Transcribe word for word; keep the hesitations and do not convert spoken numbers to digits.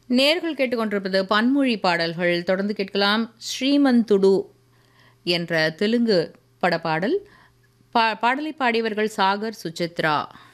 நேர்கள் கேட்டுக்கொண்டிருப்பது பன்மொழி பாடல்கள். தொடர்ந்து கேட்கலாம். ஸ்ரீமந்துடு என்ற தெலுங்கு பட பாடல். பா பாடலை பாடியவர்கள் சாகர், சுசித்ரா.